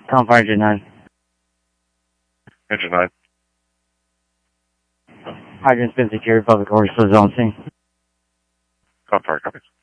Confire Engine 9. Engine 9. Hydrant's been secured, public orders for the zone scene. Confire, copy.